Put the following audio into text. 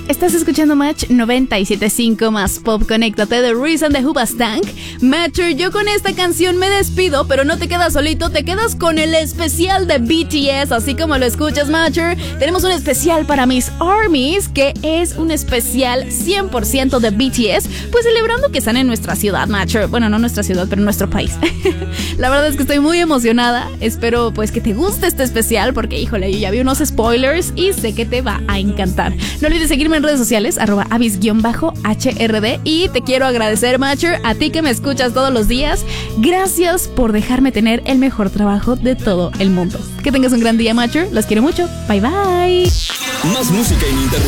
Estás escuchando Match 97.5 más Pop. Conéctate de Reason de Hoobastank. Matcher, yo con esta canción me despido, pero no te quedas solito, te quedas con el especial de BTS, así como lo escuchas, Matcher. Tenemos un especial para mis ARMYs, que es un especial 100% de BTS, pues celebrando que están en nuestra ciudad, Matcher. Bueno, no nuestra ciudad, pero en nuestro país. La verdad es que estoy muy emocionada. Espero pues que te guste este especial, porque híjole, yo ya vi unos spoilers y sé que te va a encantar. No olvides seguirme en redes sociales, @avis_hrd, y te quiero agradecer, Matcher, a ti que me escuchas todos los días. Gracias por dejarme tener el mejor trabajo de todo el mundo. Que tengas un gran día, Matcher. Los quiero mucho. Bye bye. Más música en internet.